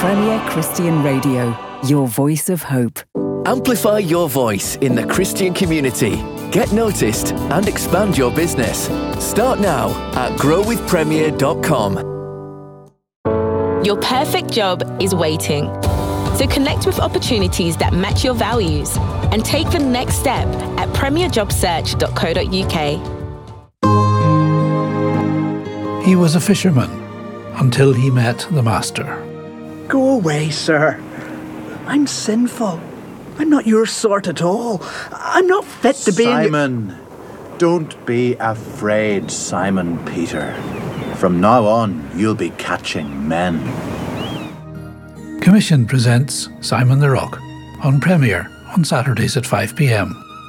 Premier Christian Radio, your voice of hope. Amplify your voice in the Christian community. Get noticed and expand your business. Start now at growwithpremier.com. Your perfect job is waiting. So connect with opportunities that match your values and take the next step at premierjobsearch.co.uk. He was a fisherman until he met the Master. Go away, sir. I'm sinful. I'm not your sort at all. I'm not fit to be Simon, don't be afraid, Simon Peter. From now on, you'll be catching men. Commission presents Simon the Rock on Premier on Saturdays at 5 p.m.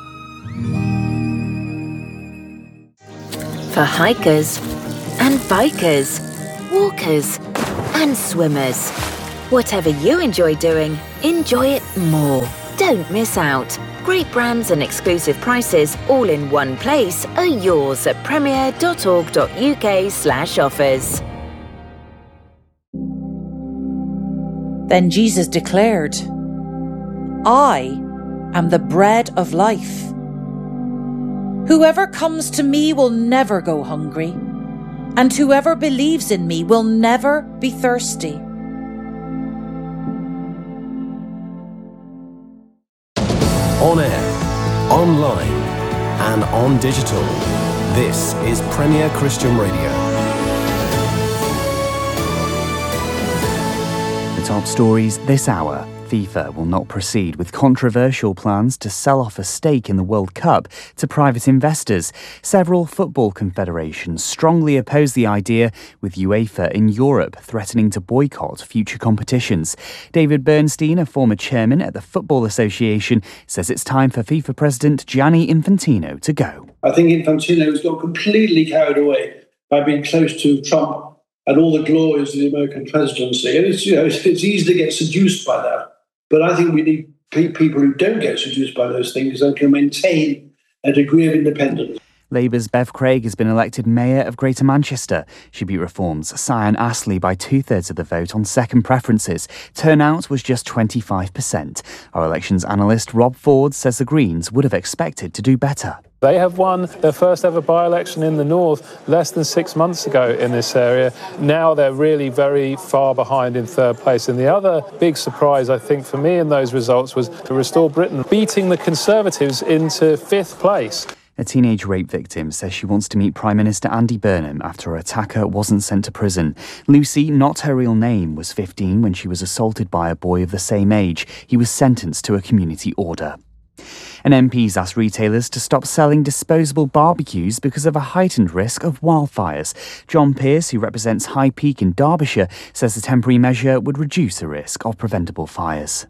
For hikers and bikers, walkers and swimmers. Whatever you enjoy doing, enjoy it more. Don't miss out. Great brands and exclusive prices all in one place are yours at premier.org.uk/offers. Then Jesus declared, I am the bread of life. Whoever comes to me will never go hungry, and whoever believes in me will never be thirsty. On air, online, and on digital. This is Premier Christian Radio. The top stories this hour. FIFA will not proceed with controversial plans to sell off a stake in the World Cup to private investors. Several football confederations strongly oppose the idea, with UEFA in Europe threatening to boycott future competitions. David Bernstein, a former chairman at the Football Association, says it's time for FIFA President Gianni Infantino to go. I think Infantino's got completely carried away by being close to Trump and all the glories of the American presidency. And it's easy to get seduced by that. But I think we need people who don't get seduced by those things and can maintain a degree of independence. Labour's Bev Craig has been elected Mayor of Greater Manchester. She beat Reform's Cyan Astley by 2/3 of the vote on second preferences. Turnout was just 25%. Our elections analyst Rob Ford says the Greens would have expected to do better. They have won their first ever by-election in the north less than 6 months ago in this area. Now they're really very far behind in third place. And the other big surprise, I think, for me in those results was to Restore Britain beating the Conservatives into 5th place. A teenage rape victim says she wants to meet Prime Minister Andy Burnham after her attacker wasn't sent to prison. Lucy, not her real name, was 15 when she was assaulted by a boy of the same age. He was sentenced to a community order. An MP's asked retailers to stop selling disposable barbecues because of a heightened risk of wildfires. John Pearce, who represents High Peak in Derbyshire, says the temporary measure would reduce the risk of preventable fires.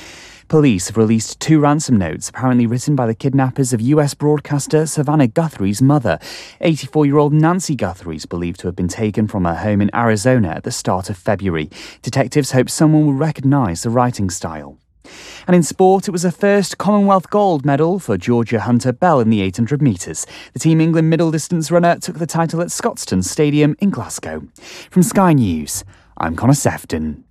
Police have released 2 ransom notes apparently written by the kidnappers of US broadcaster Savannah Guthrie's mother. 84-year-old Nancy Guthrie is believed to have been taken from her home in Arizona at the start of February. Detectives hope someone will recognise the writing style. And in sport, it was a first Commonwealth gold medal for Georgia Hunter Bell in the 800 metres. The Team England middle distance runner took the title at Scotstoun Stadium in Glasgow. From Sky News, I'm Connor Sefton.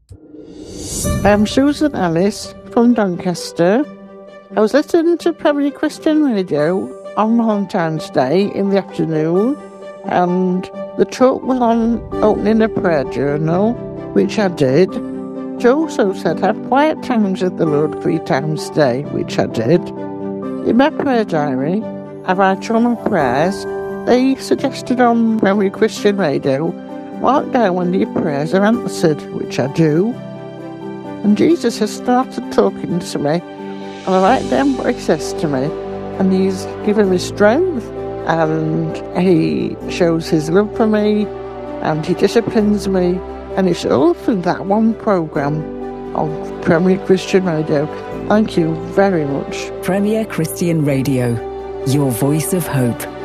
I'm Susan Ellis from Doncaster. I was listening to Premier Christian Radio on Valentine's Day in the afternoon, and the talk was on opening a prayer journal, which I did. It also said have quiet times with the Lord 3 times a day, which I did. In my prayer diary, I write all my prayers. They suggested on Premier Christian Radio, mark down when your prayers are answered, which I do. And Jesus has started talking to me, and I write down what he says to me, and he's given me strength, and he shows his love for me, and he disciplines me, and it's all through that one programme of Premier Christian Radio. Thank you very much. Premier Christian Radio, your voice of hope.